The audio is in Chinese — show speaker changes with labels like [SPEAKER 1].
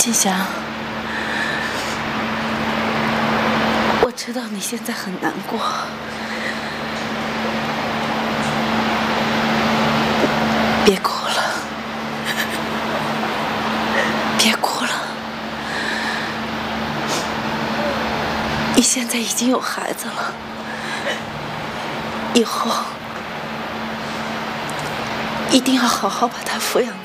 [SPEAKER 1] 信祥，我知道你现在很难过，别哭了，别哭了。你现在已经有孩子了，以后一定要好好把他抚养